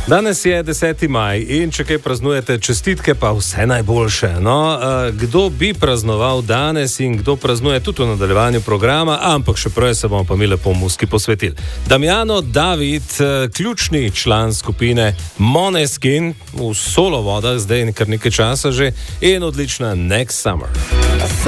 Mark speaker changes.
Speaker 1: Danes je 10. maj in če kaj praznujete, čestitke pa vse najboljše. No, kdo bi praznoval danes in kdo praznuje tudi v nadaljevanju programa, ampak še prej se bomo pa mi lepo muski posvetili. Damiano David, ključni član skupine Måneskin v solo vodah, zdaj kar nekaj časa že, in odlična Next Summer.